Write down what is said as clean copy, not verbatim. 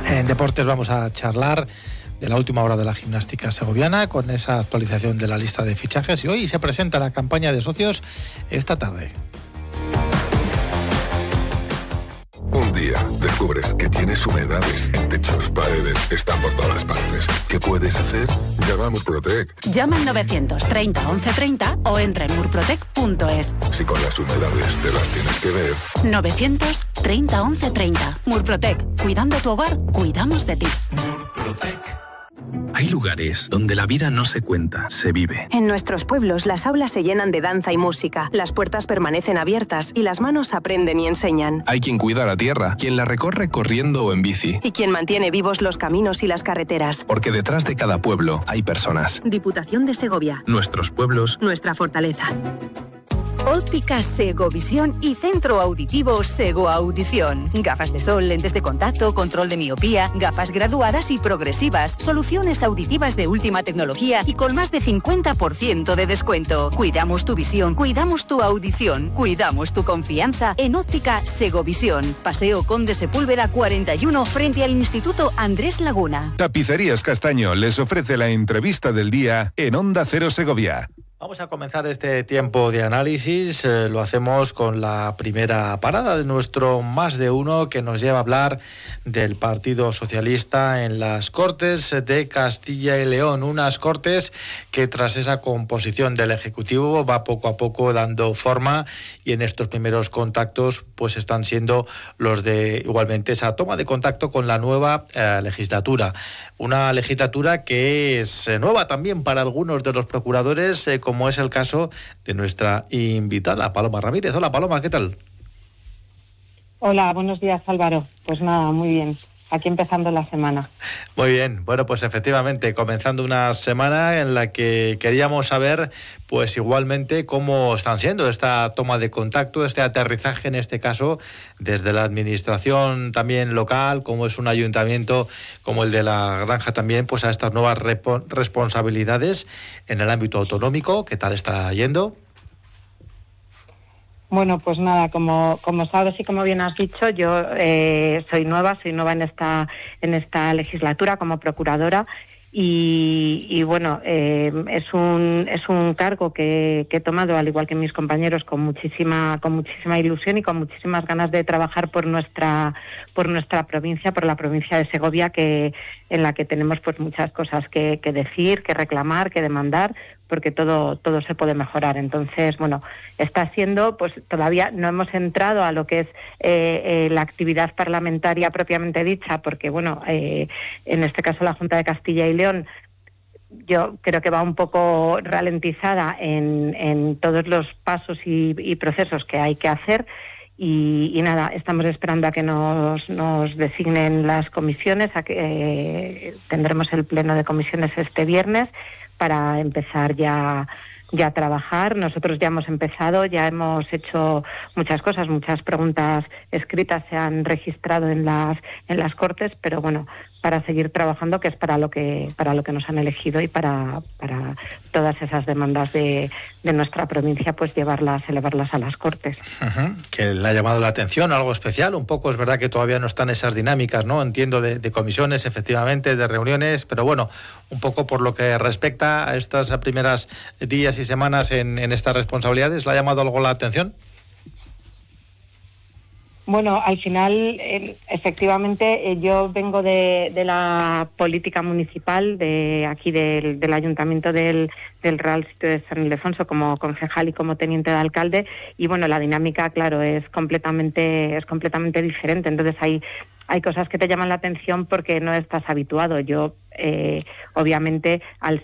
En deportes vamos a charlar de la última hora de la gimnástica segoviana con esa actualización de la lista de fichajes, y hoy se presenta la campaña de socios esta tarde. Un día descubres que tienes humedades en techos, paredes, están por todas partes. ¿Qué puedes hacer? Llama a Murprotec. Llama al 930 1130 o entra en murprotec.es. Si con las humedades te las tienes que ver. 930 1130. Murprotec. Cuidando tu hogar, cuidamos de ti. Murprotec. Hay lugares donde la vida no se cuenta, se vive. En nuestros pueblos las aulas se llenan de danza y música, las puertas permanecen abiertas y las manos aprenden y enseñan. Hay quien cuida la tierra, quien la recorre corriendo o en bici. Y quien mantiene vivos los caminos y las carreteras. Porque detrás de cada pueblo hay personas. Diputación de Segovia. Nuestros pueblos. Nuestra fortaleza. Óptica Segovisión y Centro Auditivo Sego Audición. Gafas de sol, lentes de contacto, control de miopía, gafas graduadas y progresivas, soluciones auditivas de última tecnología y con más de 50% de descuento. Cuidamos tu visión, cuidamos tu audición, cuidamos tu confianza en Óptica Segovisión. Paseo Conde Sepúlveda 41 frente al Instituto Andrés Laguna. Tapicerías Castaño les ofrece la entrevista del día en Onda Cero Segovia. Vamos a comenzar este tiempo de análisis. Lo hacemos con la primera parada de nuestro Más de Uno, que nos lleva a hablar del Partido Socialista en las Cortes de Castilla y León. Unas Cortes que tras esa composición del Ejecutivo va poco a poco dando forma, y en estos primeros contactos pues están siendo los de igualmente esa toma de contacto con la nueva legislatura. Una legislatura que es nueva también para algunos de los procuradores, como es el caso de nuestra invitada, Paloma Ramírez. Hola, Paloma, ¿qué tal? Hola, buenos días, Álvaro. Pues nada, muy bien. Aquí empezando la semana. Muy bien, bueno, pues efectivamente, comenzando una semana en la que queríamos saber, pues igualmente, cómo están siendo esta toma de contacto, este aterrizaje en este caso, desde la administración también local, como es un ayuntamiento como el de La Granja también, pues a estas nuevas responsabilidades en el ámbito autonómico. ¿Qué tal está yendo? Bueno, pues nada, como sabes y como bien has dicho, yo soy nueva en esta legislatura como procuradora y bueno, es un cargo que he tomado, al igual que mis compañeros, con muchísima ilusión y con muchísimas ganas de trabajar por nuestra provincia, por la provincia de Segovia, en la que tenemos pues muchas cosas que decir, que reclamar, que demandar, porque todo se puede mejorar. Entonces, bueno, está siendo, pues todavía no hemos entrado a lo que es la actividad parlamentaria propiamente dicha, porque bueno, en este caso la Junta de Castilla y León, yo creo que va un poco ralentizada en todos los pasos y procesos que hay que hacer. Y nada, estamos esperando a que nos designen las comisiones, a que tendremos el pleno de comisiones este viernes para empezar ya a trabajar. Nosotros ya hemos empezado, ya hemos hecho muchas cosas, muchas preguntas escritas se han registrado en las Cortes, pero bueno, para seguir trabajando, que es para lo que nos han elegido, y para todas esas demandas de nuestra provincia, pues elevarlas a las Cortes. Uh-huh. Que le ha llamado la atención algo especial, un poco, es verdad que todavía no están esas dinámicas, ¿no? Entiendo, de comisiones, efectivamente, de reuniones, pero bueno, un poco por lo que respecta a estas primeras días y semanas en estas responsabilidades, ¿le ha llamado algo la atención? Bueno, al final, efectivamente, yo vengo de la política municipal, de aquí del Ayuntamiento del Real Sitio de San Ildefonso, como concejal y como teniente de alcalde, y bueno, la dinámica, claro, es completamente diferente. Entonces hay cosas que te llaman la atención porque no estás habituado. Yo, obviamente, al